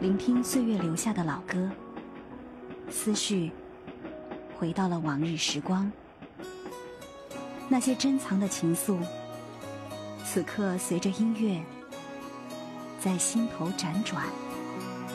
聆听岁月留下的老歌，思绪回到了往日时光，那些珍藏的情愫，此刻随着音乐在心头辗转。